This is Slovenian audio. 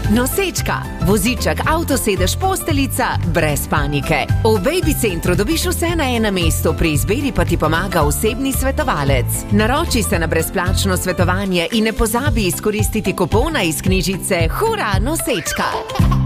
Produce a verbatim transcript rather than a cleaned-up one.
Nosečka, voziček, avtosedež, posteljica, brez panike. V Baby centru dobiš vse na enem mestu, pri izbiri pa ti pomaga osebni svetovalec. Naroči se na brezplačno svetovanje in ne pozabi izkoristiti kupona iz knjižice Hura, nosečka.